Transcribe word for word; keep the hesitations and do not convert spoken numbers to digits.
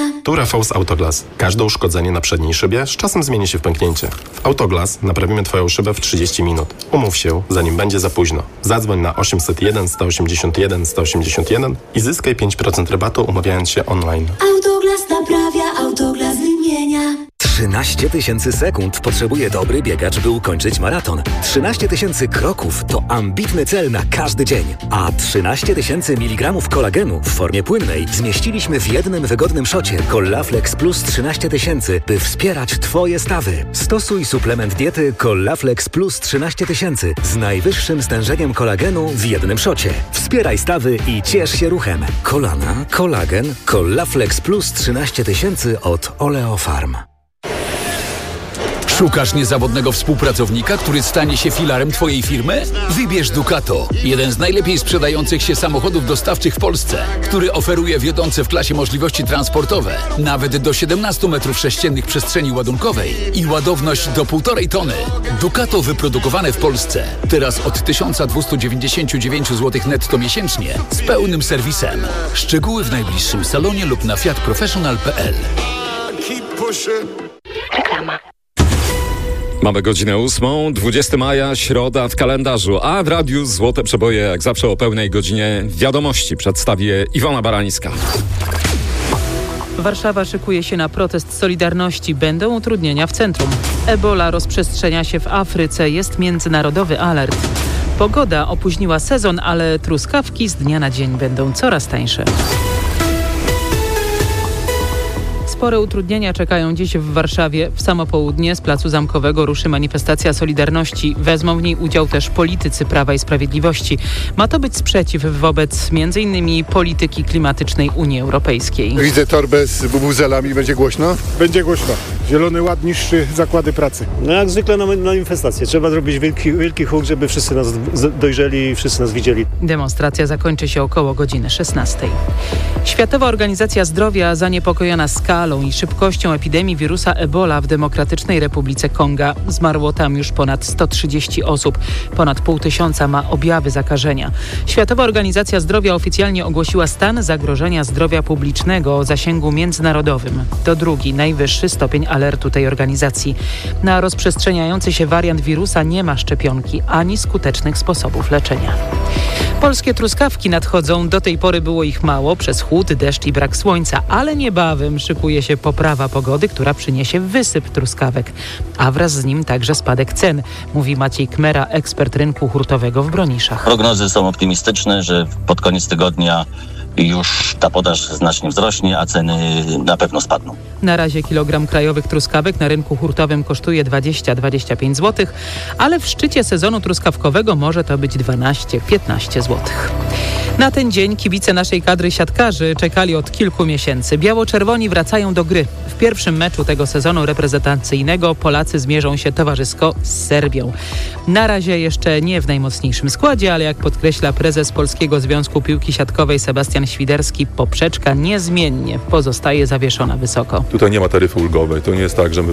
Tu Rafał z Autoglas. Każde uszkodzenie na przedniej szybie z czasem zmieni się w pęknięcie. W Autoglas naprawimy Twoją szybę w trzydzieści minut. Umów się, zanim będzie za późno. Zadzwoń na osiemset jeden, sto osiemdziesiąt jeden, sto osiemdziesiąt jeden i zyskaj pięć procent rabatu, umawiając się online. Autoglas naprawia, Autoglas wymienia. trzynaście tysięcy sekund potrzebuje dobry biegacz, by ukończyć maraton. trzynaście tysięcy kroków to ambitny cel na każdy dzień. A trzynaście tysięcy miligramów kolagenu w formie płynnej zmieściliśmy w jednym wygodnym szocie Collaflex Plus trzynaście tysięcy, by wspierać Twoje stawy. Stosuj suplement diety Collaflex Plus trzynaście tysięcy z najwyższym stężeniem kolagenu w jednym szocie. Wspieraj stawy i ciesz się ruchem. Kolana, kolagen, Collaflex Plus trzynaście tysięcy od Oleofarm. Szukasz niezawodnego współpracownika, który stanie się filarem Twojej firmy? Wybierz Ducato, jeden z najlepiej sprzedających się samochodów dostawczych w Polsce, który oferuje wiodące w klasie możliwości transportowe, nawet do siedemnaście metrów sześciennych przestrzeni ładunkowej i ładowność do półtorej tony. Ducato wyprodukowane w Polsce, teraz od tysiąc dwieście dziewięćdziesiąt dziewięć złotych netto miesięcznie, z pełnym serwisem. Szczegóły w najbliższym salonie lub na fiat professional kropka p l. Reklama. Mamy godzinę ósmą, dwudziestego maja, środa w kalendarzu, a w radiu Złote Przeboje jak zawsze o pełnej godzinie wiadomości przedstawi Iwona Barańska. Warszawa szykuje się na protest Solidarności. Będą utrudnienia w centrum. Ebola rozprzestrzenia się w Afryce. Jest międzynarodowy alert. Pogoda opóźniła sezon, ale truskawki z dnia na dzień będą coraz tańsze. Spore utrudnienia czekają dziś w Warszawie. W samo południe z Placu Zamkowego ruszy manifestacja Solidarności. Wezmą w niej udział też politycy Prawa i Sprawiedliwości. Ma to być sprzeciw wobec między innymi polityki klimatycznej Unii Europejskiej. Widzę torbę z bubuzelami. Będzie głośno? Będzie głośno. Zielony Ład niszczy zakłady pracy. No jak zwykle na manifestację. Trzeba zrobić wielki, wielki huk, żeby wszyscy nas dojrzeli i wszyscy nas widzieli. Demonstracja zakończy się około godziny szesnastej. Światowa Organizacja Zdrowia zaniepokojona skalą i szybkością epidemii wirusa Ebola w Demokratycznej Republice Konga. Zmarło tam już ponad sto trzydzieści osób. Ponad pół tysiąca ma objawy zakażenia. Światowa Organizacja Zdrowia oficjalnie ogłosiła stan zagrożenia zdrowia publicznego o zasięgu międzynarodowym. To drugi, najwyższy stopień alertu tej organizacji. Na rozprzestrzeniający się wariant wirusa nie ma szczepionki ani skutecznych sposobów leczenia. Polskie truskawki nadchodzą. Do tej pory było ich mało przez chłód, deszcz i brak słońca, ale niebawem szykuje się poprawa pogody, która przyniesie wysyp truskawek, a wraz z nim także spadek cen, mówi Maciej Kmera, ekspert rynku hurtowego w Broniszach. Prognozy są optymistyczne, że pod koniec tygodnia już ta podaż znacznie wzrośnie, a ceny na pewno spadną. Na razie kilogram krajowych truskawek na rynku hurtowym kosztuje dwadzieścia do dwudziestu pięciu złotych, ale w szczycie sezonu truskawkowego może to być dwanaście do piętnastu złotych. Na ten dzień kibice naszej kadry siatkarzy czekali od kilku miesięcy. Biało-czerwoni wracają do gry. W pierwszym meczu tego sezonu reprezentacyjnego Polacy zmierzą się towarzysko z Serbią. Na razie jeszcze nie w najmocniejszym składzie, ale jak podkreśla prezes Polskiego Związku Piłki Siatkowej Sebastian Świderski, poprzeczka niezmiennie pozostaje zawieszona wysoko. Tutaj nie ma taryfy ulgowej. To nie jest tak, że my